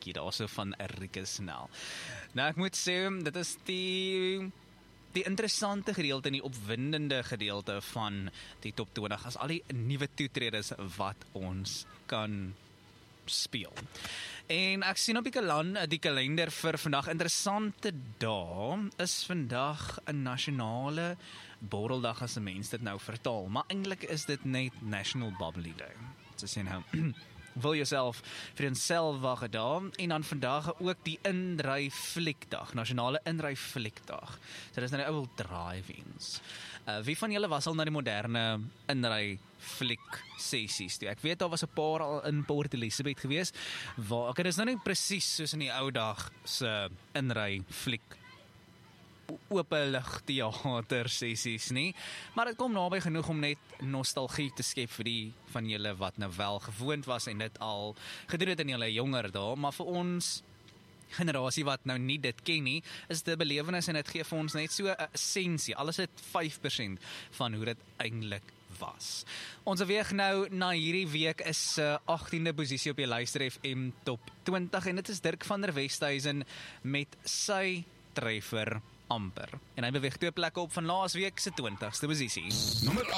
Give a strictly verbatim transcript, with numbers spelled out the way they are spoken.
liedjie daarso van Enrique Snell. Nou ek moet sê, dit is die die interessante gedeelte en die opwindende gedeelte van die top twintig, as al die nuwe toetredes wat ons kan speel. En ek sien op die kalender, die kalender vir vandag, interessante dag, is vandag 'n nasionale borreldag as 'n mens dit nou vertaal, maar eintlik is dit net National Bubbly Day. So sê nou, wil jouself vir een selwage dag, en dan vandag ook die inry fliekdag, nasionale inry fliekdag. So dis nou die ou drive-ins. Uh, wie van julle was al na die moderne inry fliek sessies toe? Ek weet daar was 'n paar al in Port Elizabeth gewees, waar, ek, dit is nou nie presies soos in die ou dag se inry fliek openlig teater sessies nie, maar dit kom naby genoeg om net nostalgie te skep vir die van julle wat nou wel gewoond was en dit al gedoen het in julle jonger dae, maar vir ons generasie wat nou nie dit ken nie, is dit 'n belewenis en dit gee vir ons net so 'n essensie, alles het vyf persent van hoe dit eintlik was. Ons weeg nou na hierdie week is uh, agtiende posisie op die Luister F M Top twintig en dit is Dirk van der Westhuizen met sy treffer amper. En hy beweeg twee plekke op van laas week se twintigste posisie.